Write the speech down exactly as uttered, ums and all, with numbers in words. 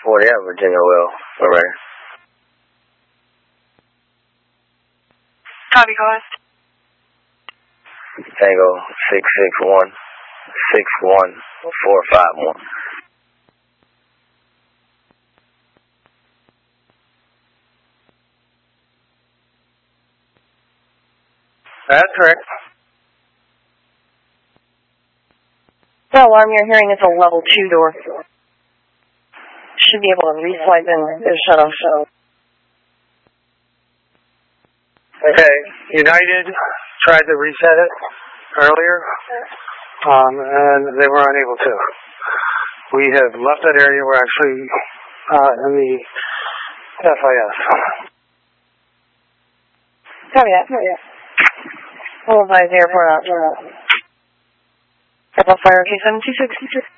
forty out, Virginia Will. All right. Copy, cost. Tango six six one six one four five one. That's correct. The alarm you're hearing is a level two door. Should be able to re-swipe and shut off. Okay, United tried to reset it earlier, um, and they were unable to. We have left that area. We're actually uh, in the F I S. Copy that. We'll advise the airport out. Airport Fire, okay, seven two six.